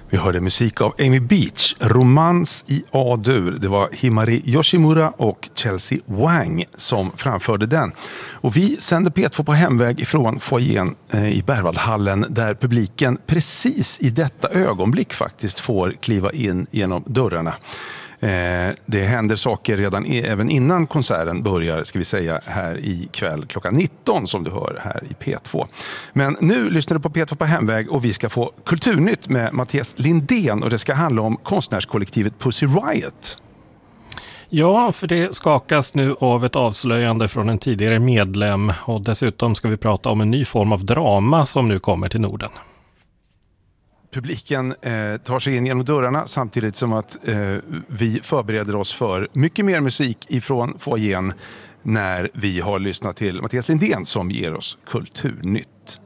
Vi hörde musik av Amy Beach, Romans i A-dur. Det var Himari Yoshimura och Chelsea Wang som framförde den. Och vi sänder P2 på hemväg ifrån foajén i Berwaldhallen där publiken precis i detta ögonblick faktiskt får kliva in genom dörrarna. Det händer saker redan även innan konserten börjar, ska vi säga, här i kväll klockan 19 som du hör här i P2. Men nu lyssnar du på P2 på hemväg och vi ska få kulturnytt med Mattias Lindén och det ska handla om konstnärskollektivet Pussy Riot. Ja, för det skakas nu av ett avslöjande från en tidigare medlem och dessutom ska vi prata om en ny form av drama som nu kommer till Norden. Publiken tar sig in genom dörrarna samtidigt som att vi förbereder oss för mycket mer musik ifrån foajén när vi har lyssnat till Mattias Lindén som ger oss kulturnytt.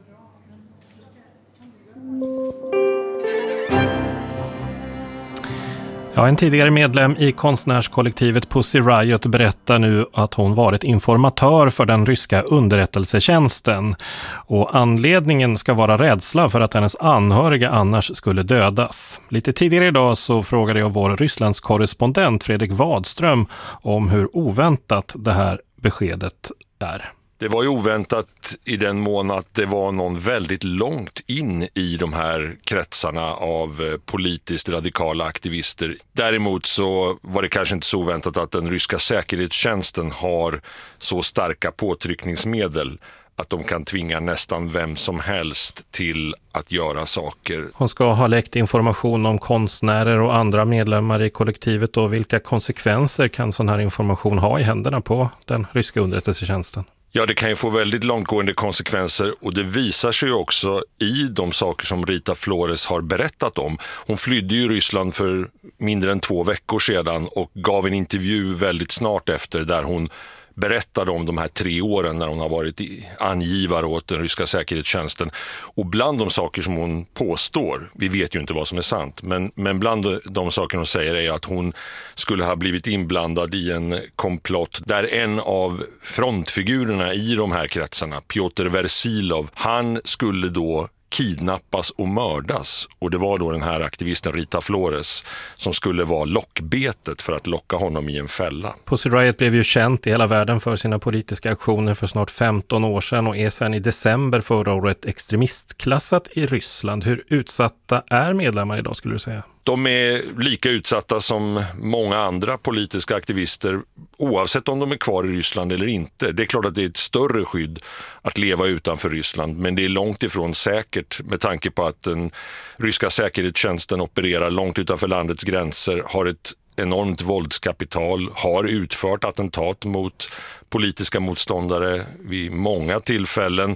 Ja, en tidigare medlem i konstnärskollektivet Pussy Riot berättar nu att hon varit informatör för den ryska underrättelsetjänsten. Och anledningen ska vara rädsla för att hennes anhöriga annars skulle dödas. Lite tidigare idag så frågade jag vår Rysslands korrespondent Fredrik Wadström om hur oväntat det här beskedet är. Det var ju oväntat i den mån att det var någon väldigt långt in i de här kretsarna av politiskt radikala aktivister. Däremot så var det kanske inte så oväntat att den ryska säkerhetstjänsten har så starka påtryckningsmedel att de kan tvinga nästan vem som helst till att göra saker. Hon ska ha läckt information om konstnärer och andra medlemmar i kollektivet och vilka konsekvenser kan sån här information ha i händerna på den ryska underrättelsetjänsten? Ja, det kan ju få väldigt långtgående konsekvenser och det visar sig också i de saker som Rita Flores har berättat om. Hon flydde ju Ryssland för mindre än 2 veckor sedan och gav en intervju väldigt snart efter där hon berättade om de här 3 åren när hon har varit angivare åt den ryska säkerhetstjänsten. Och bland de saker som hon påstår, vi vet ju inte vad som är sant, men bland de saker hon säger är att hon skulle ha blivit inblandad i en komplott där en av frontfigurerna i de här kretsarna, Piotr Versilov, han skulle då kidnappas och mördas. Och det var då den här aktivisten Rita Flores som skulle vara lockbetet för att locka honom i en fälla. Pussy Riot blev ju känt i hela världen för sina politiska aktioner för snart 15 år sedan och är sedan i december förra året extremistklassat i Ryssland. Hur utsatta är medlemmar idag skulle du säga? De är lika utsatta som många andra politiska aktivister oavsett om de är kvar i Ryssland eller inte. Det är klart att det är ett större skydd att leva utanför Ryssland, men det är långt ifrån säkert med tanke på att den ryska säkerhetstjänsten opererar långt utanför landets gränser, har ett enormt våldskapital, har utfört attentat mot politiska motståndare vid många tillfällen.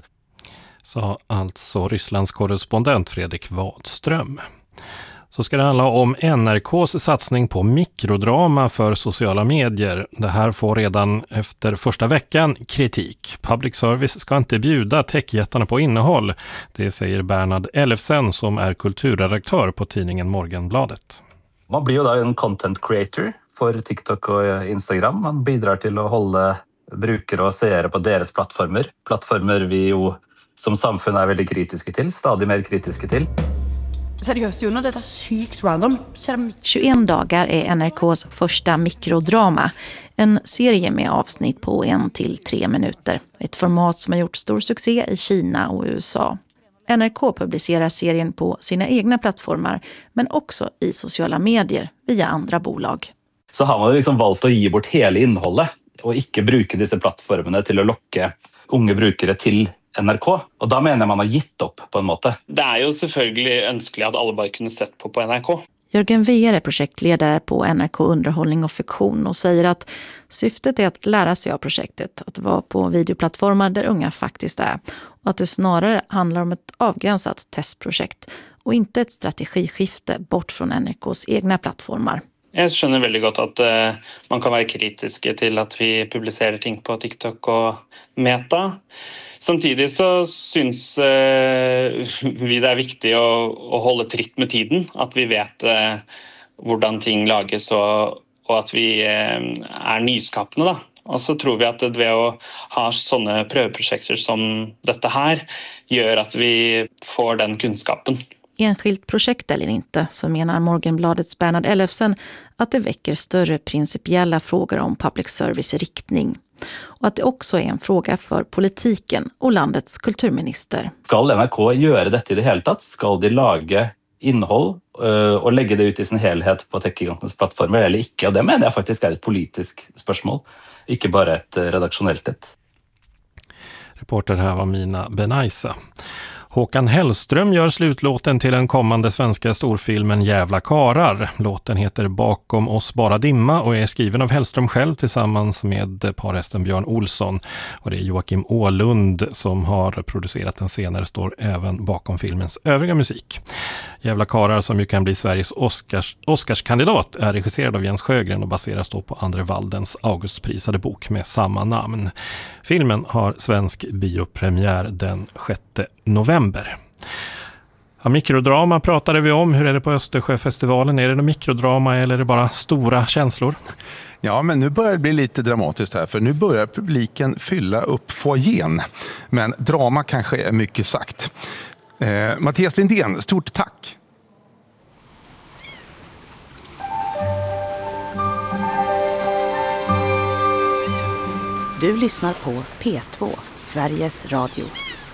Sa alltså Rysslands korrespondent Fredrik Wadström. Så ska det handla om NRKs satsning på mikrodrama för sociala medier. Det här får redan efter första veckan kritik. Public service ska inte bjuda techjättarna på innehåll. Det säger Bernhard Ellefsen som är kulturredaktör på tidningen Morgenbladet. Man blir ju då en content creator för TikTok och Instagram. Man bidrar till att hålla brukare och seere på deras plattformar. Plattformar vi ju som samfund är väldigt kritiska till, stadigt mer kritiska till. Seriöst, Jonna, detta är sykt random. 21 dagar är NRKs första mikrodrama. En serie med avsnitt på 1 till 3 minuter. Ett format som har gjort stor succé i Kina och USA. NRK publicerar serien på sina egna plattformar men också i sociala medier via andra bolag. Så har man liksom valt att ge bort hela innehållet och inte bruka dessa plattformarna till att locka unga brukare till NRK, och då menar man har gitt upp på en måte. Det är ju selvfølgelig önskligt att alla bara kunde sett på NRK. Jörgen Weir är projektledare på NRK Underhållning och Fiktion och säger att syftet är att lära sig av projektet, att vara på videoplattformar där unga faktiskt är och att det snarare handlar om ett avgränsat testprojekt och inte ett strategiskifte bort från NRKs egna plattformar. Jag känner väldigt gott att man kan vara kritisk till att vi publicerar ting på TikTok och Meta. Samtidigt så syns vi det är viktigt att hålla tritt med tiden, att vi vet hur ting lages och att vi är nyskapande då. Och så tror vi att det ved att ha sådana prövprojekter som detta här gör att vi får den kunskapen. Enskilt projekt eller inte, så menar Morgenbladets Bernhard Ellefsen att det väcker större principiella frågor om public service i riktning. Och att det också är en fråga för politiken och landets kulturminister. Ska NRK göra detta i det hela tatt? Ska de laga innehåll och lägga det ut i sin helhet på techgigantens plattformar eller inte? Och det menar jag faktiskt är ett politiskt spörsmål, inte bara ett redaktionellt ett. Reporter här var Mina Benaisa. Håkan Hellström gör slutlåten till den kommande svenska storfilmen Jävla karar. Låten heter Bakom oss bara dimma och är skriven av Hellström själv tillsammans med parhästen Björn Olsson. Och det är Joakim Åhlund som har producerat den senare, står även bakom filmens övriga musik. Jävla karar, som ju kan bli Sveriges Oscarskandidat, är regisserad av Jens Sjögren och baseras då på Andre Waldens Augustprisade bok med samma namn. Filmen har svensk biopremiär den 6 november. Ja, mikrodrama pratade vi om. Hur är det på Östersjöfestivalen? Är det någon mikrodrama eller är det bara stora känslor? Ja, men nu börjar det bli lite dramatiskt här, för nu börjar publiken fylla upp foajén. Men drama kanske är mycket sagt. Mattias Lindén, stort tack! Du lyssnar på P2, Sveriges Radio.